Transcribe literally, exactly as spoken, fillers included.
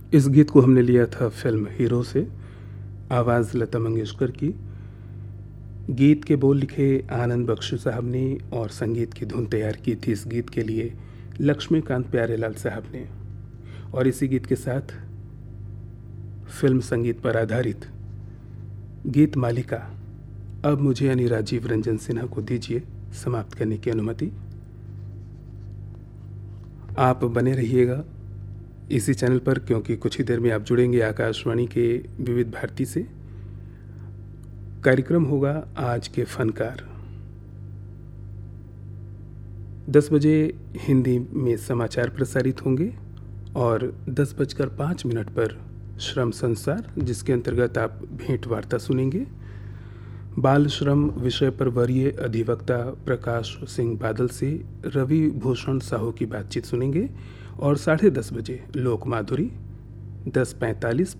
इस गीत को हमने लिया था फिल्म हीरो से, आवाज़ लता मंगेशकर की। गीत के बोल लिखे आनंद बख्शी साहब ने और संगीत की धुन तैयार की थी इस गीत के लिए लक्ष्मीकांत प्यारेलाल साहब ने। और इसी गीत के साथ फिल्म संगीत पर आधारित गीत मालिका अब मुझे यानी राजीव रंजन सिन्हा को दीजिए समाप्त करने की अनुमति। आप बने रहिएगा इसी चैनल पर, क्योंकि कुछ ही देर में आप जुड़ेंगे आकाशवाणी के विविध भारती से। कार्यक्रम होगा आज के फनकार। दस बजे हिंदी में समाचार प्रसारित होंगे और दस बजकर पाँच मिनट पर श्रम संसार, जिसके अंतर्गत आप भेंट वार्ता सुनेंगे। बाल श्रम विषय पर वरीय अधिवक्ता प्रकाश सिंह बादल से रवि भूषण साहू की बातचीत सुनेंगे। और साढ़े दस बजे लोक माधुरी, दस पैंतालीस